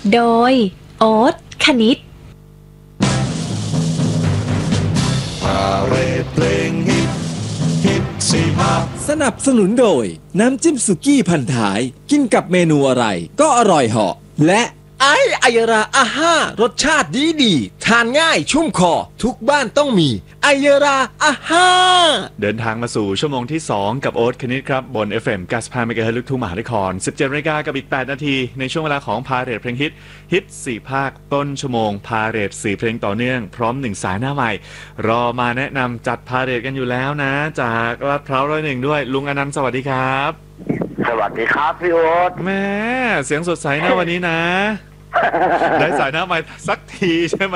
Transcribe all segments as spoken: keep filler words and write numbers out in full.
โดยโอ๊ตคณิตพาเรดเพลงฮิตฮิตสี่ภาคสนับสนุนโดยน้ำจิ้มสุกี้พันท้ายกินกับเมนูอะไรก็อร่อยเหาะและไอไอยราอาห้ารสชาติดีดีทานง่ายชุ่มคอทุกบ้านต้องมีไอยราอาห้าเดินทางมาสู่ชั่วโมงที่สองกับโอ๊ตคณิตครับบน เอฟ เอ็ม เก้าสิบห้า เมกะเฮิรตซ์ ลูกทุ่งมหานคร สิบเจ็ดนาฬิกากับอีกแปดนาทีในช่วงเวลาของพาเรดเพลงฮิตฮิตสี่ภาคต้นชั่วโมงพาเรดสี่เพลงต่อเนื่องพร้อมหนึ่งสายหน้าใหม่รอมาแนะนำจัดพาเรดกันอยู่แล้วนะจากลาดพร้าวร้อยหนึ่งด้วยลุงอนันต์สวัสดีครับสวัสดีครับพี่โอ๊ตแม่เสียงสดใสนะวันนี้นะได้สายหน้าใหม่สักทีใช่ไหม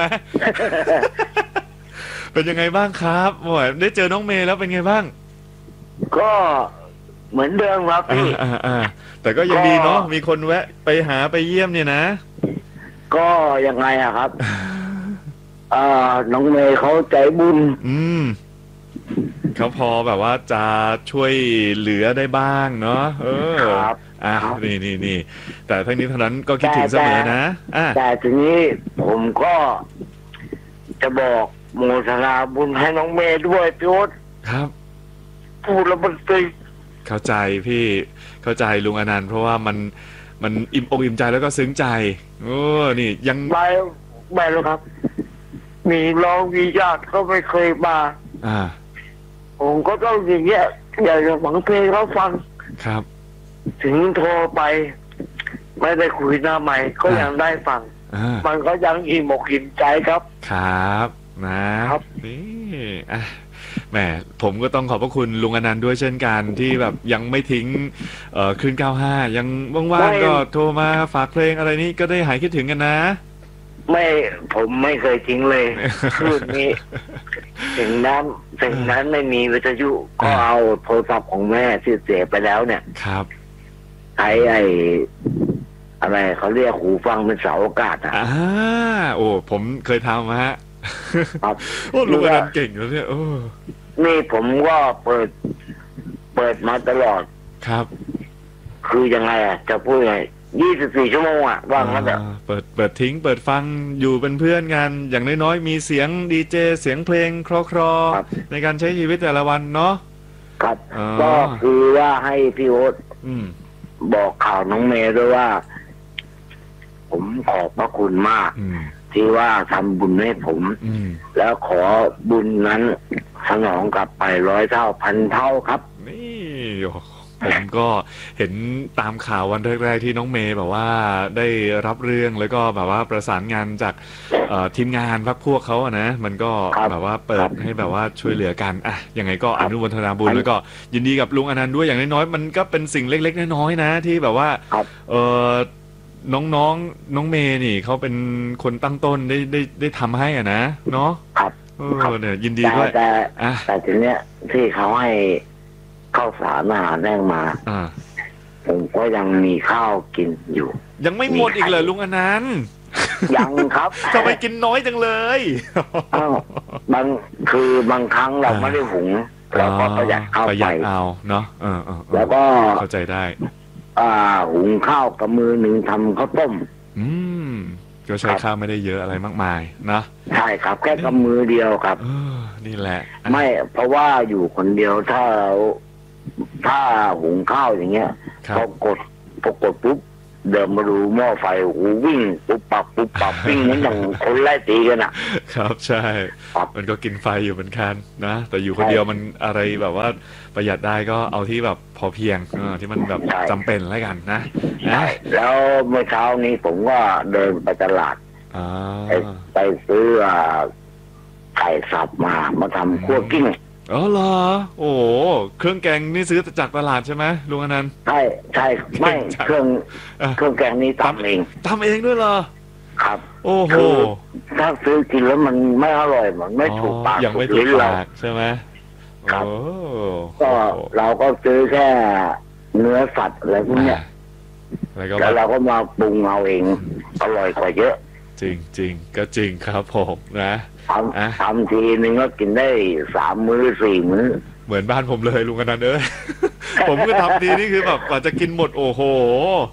เป็นยังไงบ้างครับโอ้ยได้เจอน้องเมย์แล้วเป็นไงบ้างก็เหมือนเดิมครับพี่อ่าอ่าแต่ก็ยังดีเนาะมีคนแวะไปหาไปเยี่ยมเนี่ยนะก็ยังไงอะครับอ่าน้องเมย์เขาใจบุญอืมเขาพอแบบว่าจะช่วยเหลือได้บ้างเนาะเออครับอ่ะนี่นี่นี่แต่ทั้งนี้ทั้งนั้นก็คิดถึงเสมอนะแต่ทีนี้ผมก็จะบอกโมทนาบุญให้น้องเมย์ด้วยพี่โอ๊ตครับพูดแล้วมันตึงเข้าใจพี่เข้าใจลุงอนันต์เพราะว่ามันมันอิ่มอกอิ่มใจแล้วก็ซึ้งใจโอ้นี่ยังไม่ไม่แล้วครับมีร้องมีญาติก็ไม่เคยมาอ่าผมก็ต้องอย่างเงี้ยอยากจะฟังเพลงเขาฟังครับถึงโทรไปไม่ได้คุยหน้าใหม่ก็ยังได้ฟังมันก็ยังอิ่มอกอิ่มใจครับครับนะครับนี่อ่ะแหมผมก็ต้องขอบพระคุณลุงอนันต์ด้วยเช่นกันที่แบบยังไม่ทิ้งเอ่อคลื่นเก้าห้ายังว่างๆก็โทรมาฝากเพลงอะไรนี้ก็ได้หายคิดถึงกันนะไม่ผมไม่เคยทิ้งเลยคลื่นนี้ถึงนั้นถึงนั้นไม่มีวิทยุก็เอาโทรศัพท์ของแม่ที่เสียไปแล้วเนี่ยครับใช้ไอ้อะไรเขาเรียกหูฟังเป็นเสาอากาศอ่ะอ่าโอ้ผมเคยทำมาฮะครับโอ้ลุงอนันต์เก่งแล้วเนี่ยโอ้นี่ผมก็เปิดเปิดมาตลอดครับคือยังไงอ่ะจะพูดไงยี่สิบสี่ชั่วโมงอ่ะว่างนั้นแบบเปิดเปิดทิ้งเปิดฟังอยู่เป็นเพื่อนกันอย่างน้อยๆมีเสียงดีเจเสียงเพลงคลอๆในการใช้ชีวิตแต่ละวันเนาะครับก็คือว่าให้พี่โอ๊ตบอกข่าวน้องเมย์ด้วยว่าผมขอบพระคุณมากที่ว่าทำบุญให้ผมแล้วขอบุญนั้นสนองกลับไปร้อยเท่าพันเท่าครับนี่ผมก็เห็นตามข่าววันแรกๆที่น้องเมย์แบบว่าได้รับเรื่องแล้วก็แบบว่าประสานงานจากทีมงานพรรคพวกเขาอะนะมันก็แบบว่าเปิดให้แบบว่าช่วยเหลือกันอ่ะยังไงก็อนุโมทนาบุญแล้วก็ยินดีกับลุงอนันต์ด้วยอย่างน้อยๆมันก็เป็นสิ่งเล็กๆน้อยๆนะที่แบบว่าเออน้องๆน้องเมย์นี่เขาเป็นคนตั้งต้นได้ได้ได้ทำให้อ่ะนะเนาะครับเออเนี่ยยินดีด้วยแต่แต่ทีเนี้ยที่เขาให้ข้าวสารอาหารแห้งมาผมก็ยังมีข้าวกินอยู่ยังไม่หมดอีกเลยลุงอนันต์ยังครับทำไมกินน้อยจังเลยอ้าวบางคือบางครั้งเราไม่ได้หุงเราก็ประหยัดข้าวไปเอาเนาะเออแล้วก็เข้าใจได้อ่าหุงข้าวกับมือหนึ่งทำข้าวต้มอืมก็ใช้ข้าวไม่ได้เยอะอะไรมากมายนะใช่ครับแค่กับมือเดียวครับเออนี่แหละไม่เพราะว่าอยู่คนเดียวถ้าเราถ้าหุงข้าวอย่างเงี้ยพอกดพอกดปุ๊บเดินมาดูหม้อไฟหูวิ่งปุ๊บปับปุ๊บปับวิ่งเหมือนอย่างคนไล่ตีกันอ่ะครับใช่มันก็กินไฟอยู่เหมือนกันนะแต่อยู่คนเดียวมันอะไรแบบว่าประหยัดได้ก็เอาที่แบบพอเพียงที่มันแบบจำเป็นแล้วกันนะแล้วเมื่อเช้านี้ผมก็เดินไปตลาดไปซื้อไก่สับมามาทำคั่วกิ้งอ๋อเหรอโอ้เครื่องแกงนี่ซื้อจากตลาดใช่ไหมลุงอนันต์ใช่ใช่ไม่เครื่องเครื่องแกงนี้ทำเองทำเองด้วยเหรอครับโอ้โหถ้าซื้อกินแล้วมันไม่อร่อยมันไม่ถูกปากยังไม่ถูกปากใช่ไหมครับก็เราก็ซื้อแค่เนื้อสัตว์อะไรพวกเนี้ยแล้วเราก็มาปรุงเอาเองอร่อยกว่าเยอะจริงจริงก็จริงครับผมนะทำทำทีนึงก็กินได้สามมื้อสี่มื้อเหมือนบ้านผมเลยลุงอนันต์เอ้ยผมก็ทำทีนี่คือแบบกว่าจะกินหมดโอ้โห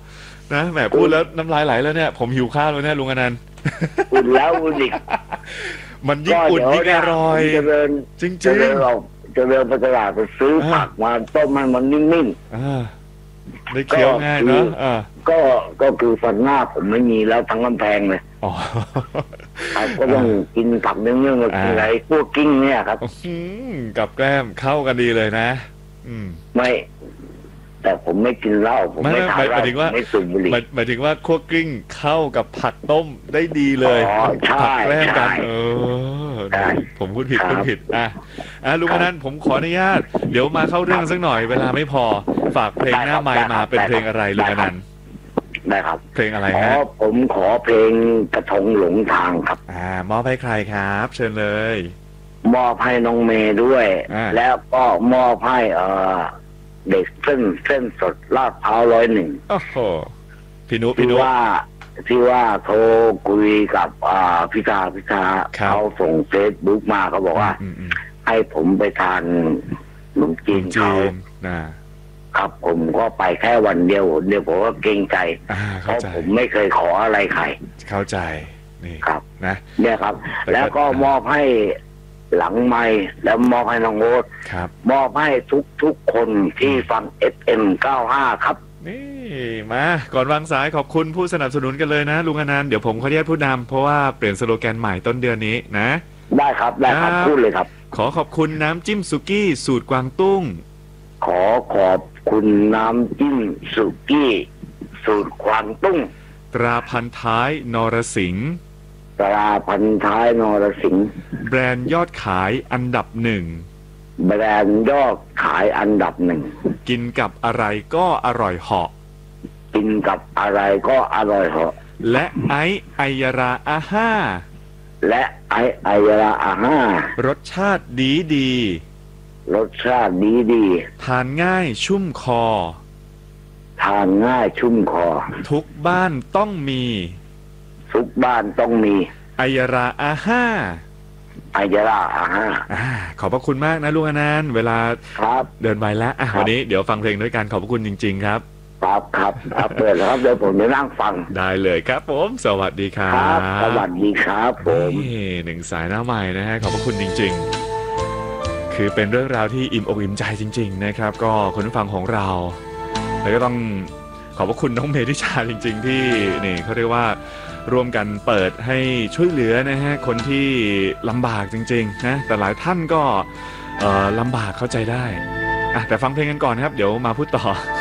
นะแหมพูดแล้วน้ำลายไหลแล้วเนี่ยผมหิวข้าวแล้วเนี่ยลุงอนันต์อุ่นแล้วอุ่นอีกมันยิ่งอุ่นยิ่งอร่อยจะเดินจริงๆจะเดินออกจะเดินไปตลาดไปซื้อผักมาต้มมันมันนิ่มอ่าได้เคี้ยวง่ายเนอะอ่าๆก็ก็คือฟันหน้าผมไม่มีแล้วทั้งกำแพงเลยอ๋อครับก็ต้องกินผักเนื่องๆกับกินอะไรพวกกิ้งเนี่ยครับอืมกับแกล้มเข้ากันดีเลยนะ อืมไม่ แต่ผมไม่กินเหล้าผมไม่ไม่ไม่ทานหมายเหหมาล้ายถึงว่าไม่สูบบุหรี่หมายหมายถึงว่าคั่วกลิ้งเข้ากับผักต้มได้ดีเลยอ๋อใช่ผักแกล้มกันใช่เออใช่ผมพูดผิดครับพูดผิดอ่ะอ่ะลุงอนันต์ผมขออนุญาตเดี๋ยวมาเข้าเรื่องสักหน่อยเวลาไม่พอฝากเพลงหน้าไมค์มาเป็นเพลงอะไรลุงอนันต์ได้ครับเพลงอะไรอ๋อฮะผมขอเพลงกระทงหลงทางครับอ่ามอบให้ใครครับ เชิญเลยมอบให้น้องเมย์ด้วยอ่าแล้วก็มอบให้เอ่อเด็กเส้นเส้นสดลาดพร้าวร้อยหนึ่งโอ้โหพี่นุพี่ที่นุว่าที่ว่าโทรคุยกับอ่าพิธาพิธาครับเขาส่งเฟซบุ๊กมาเขาบอกว่าอืมอืมให้ผมไปทานขนมจีนจีเขานนะครับ ผมก็ไปแค่วันเดียวเดียวผมก็เกรงใจอ่าเพเข้าราะใจผมไม่เคยขออะไรใครเข้าใจนี่ครับนะเนี่ยครับแต่ก็แล้วก็มอบให้หลังไม้แล้วมอบให้น้องโอ๊ตครับมอบให้ทุกทุกๆคนที่ฟัง เอฟ เอ็ม เก้าสิบห้า ครับนี่มาก่อนวางสายขอบคุณผู้สนับสนุนกันเลยนะลุงอนันต์เดี๋ยวผมขออนุญาตพูดนำเพราะว่าเปลี่ยนสโลแกนใหม่ต้นเดือนนี้นะได้ครับได้ครับครับพูดเลยครับขอขอบคุณน้ำจิ้มสุกี้สูตรกวางตุ้งขอขอบคุณน้ำจิ้มสุกี้สูตรควางตุ้งตราพันท้ายนรสิงห์ตราพันท้ายนรสิงห์แบรนด์ยอดขายอันดับหนึ่งแบรนด์ยอดขายอันดับหนึ่งกินกับอะไรก็อร่อยเหาะกินกับอะไรก็อร่อยเหอะและไอซ์ไอยาราอาห้าและไอไอยาราอาห้ารสชาติดีดีรสชาติดีดีทานง่ายชุ่มคอทานง่ายชุ่มคอทุกบ้านต้องมีทุกบ้านต้องมีไอยาราอาห้าไอยาราอาห้าอ่าขอบพระคุณมากนะลุงอนันต์เวลาครับเดินไปแล้วอ่ะครับวันนี้เดี๋ยวฟังเพลงด้วยกันขอบพระคุณจริง ๆ ครับครับครับครับเปิดแล้วครับเดี๋ยวผมจะนั่งฟังได้เลยครับผม สวัสดีครัครับ บ สวัสดีครับผมนี่หนึ่งสายหน้าใหม่นะฮะขอบพระคุณจริง ๆ คือเป็นเรื่องราวที่อิ่มอกอิ่มใจจริง ๆ นะครับ ก็คนผู้ฟังของเรา แล้วก็ต้องขอบพระคุณน้องเมธิชาจริง ๆ ที่นี่เขาเรียกว่าร่วมกันเปิดให้ช่วยเหลือนะฮะคนที่ลำบากจริงๆนะแต่หลายท่านก็เอ่อลำบากเข้าใจได้อ่ะแต่ฟังเพลงกันก่อนครับเดี๋ยวมาพูดต่อ